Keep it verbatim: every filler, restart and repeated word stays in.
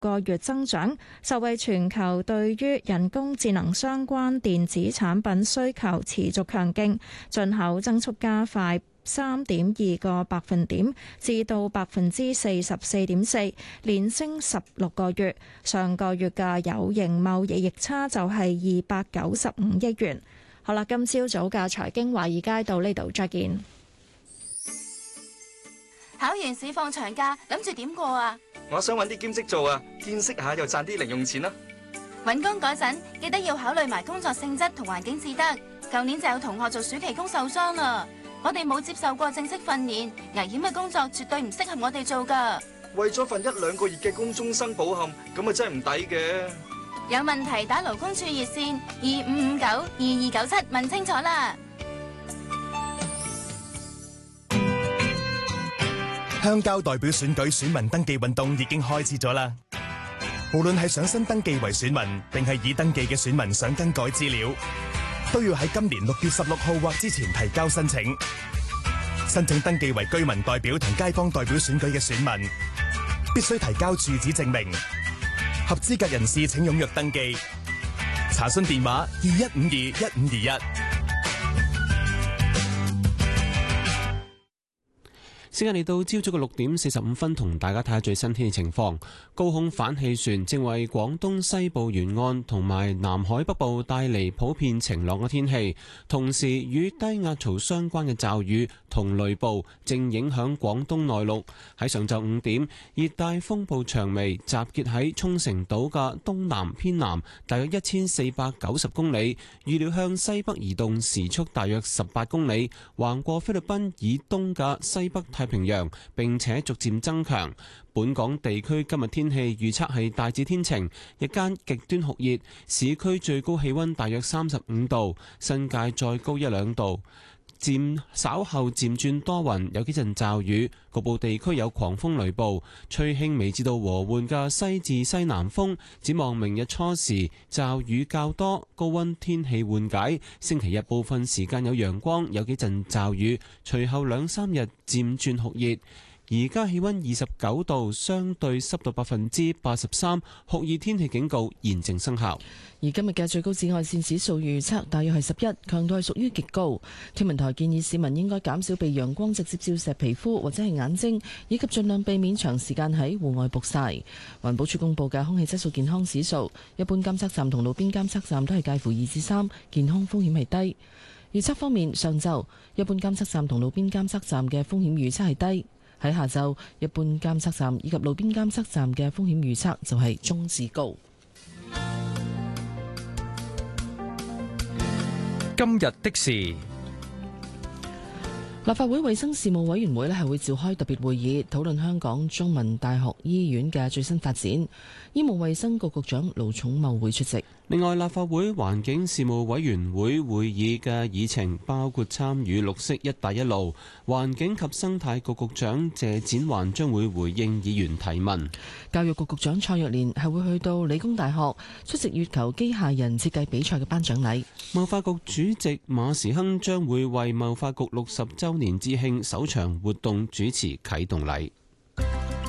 個月增長，受惠全球對於人工智能相關電子產品需求持續強勁，進口增速加快三點二個百分點，至到百分之四十四點四，連升十六個月。上個月嘅有形貿易逆差就係二百九十五億元。好啦，今朝早嘅財經華爾街到呢度再見。 考完試放長假，諗住點過啊？ 我想揾啲兼職做啊，見識下又賺啲零用錢啦。 揾工嗰陣記得要考慮埋工作性質同環境至得。舊年就有同學做暑期工受傷啦。我哋冇接受過正式訓練，危險嘅工作絕對唔適合我哋做㗎。 為咗份一兩個月嘅工終生保冚，咁啊真係唔抵嘅。 有問題打勞工處熱線二五五九二二九七問清楚啦。 鄉郊代表選舉選民登記運動已經開始咗啦！無論係想新登記為選民，定係已登記嘅選民想更改資料，都要喺今年六月十六號或之前提交申請。申請登記為居民代表同街坊代表選舉嘅選民，必須提交住址證明。合資格人士請踴躍登記。查詢電話二一五二一五二一。 時間嚟到朝早嘅六點四十五分，同大家睇下最新天氣情況。高空反氣旋正為廣東西部沿岸同埋南海北部帶嚟普遍晴朗嘅天氣，同時與低壓槽相關嘅驟雨同雷暴正影響廣東內陸。喺上晝五點，熱帶風暴長眉集結喺沖繩島嘅東南偏南，大約一千四百九十公里，預料向西北移動，時速大約十八公里，橫過菲律賓以東嘅西北太平洋，並且逐漸增強。本港地區今日天氣預測係大致天晴，日間極端酷熱，市區最高氣溫大約三十五度，新界再高一兩度。漸稍後漸轉多雲，有幾陣驟雨，局部地區有狂風雷暴，吹輕微至到和緩嘅西至西南風。展望明日初時驟雨較多，高溫天氣緩解。星期日部分時間有陽光，有幾陣驟雨，隨後兩三日漸轉酷熱。而家氣溫二十九度，相對濕度百分之八十三，酷熱天氣警告現正生效。 而今日嘅最高紫外線指數預測大約係十一，強度係屬於極高。天文台建議市民應該減少被陽光直接照射皮膚或者係眼睛，以及盡量避免長時間喺戶外曝曬。環保署公布嘅空氣質素健康指數，一般監測站同路邊監測站都係介乎二至三，健康風險係低。預測方面，上晝一般監測站同路邊監測站嘅風險預測係低。喺下晝，一般監測站以及路邊監測站嘅風險預測就係中至高。 今日的事， 立法會衛生事務委員會咧係會召開特別會議，討論香港中文大學醫院嘅最新發展。醫務衛生局局長盧寵茂會出席。 另外，立法會環境事務委員會會議嘅議程包括參與綠色一帶一路。環境及生態局局長謝展寰將會回應議員提問。 教育局局長蔡若蓮係會去到理工大學出席月球機械人設計比賽嘅頒獎禮。 貿發局主席馬時亨將會為貿發局六十週年致慶首場活動主持啟動禮。